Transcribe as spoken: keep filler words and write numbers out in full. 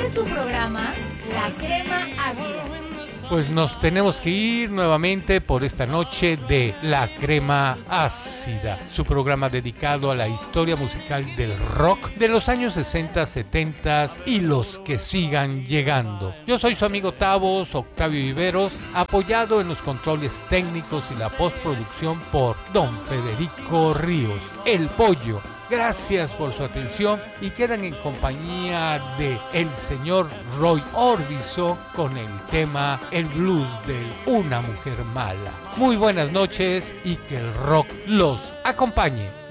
Este es tu programa, La Crema Ácida. Pues nos tenemos que ir nuevamente por esta noche de La Crema Ácida, su programa dedicado a la historia musical del rock de los años sesenta, setenta y los que sigan llegando. Yo soy su amigo Tavos, Octavio Viveros, apoyado en los controles técnicos y la postproducción por Don Federico Ríos, El Pollo. Gracias por su atención y quedan en compañía de el señor Roy Orbison con el tema El Blues de una mujer mala. Muy buenas noches y que el rock los acompañe.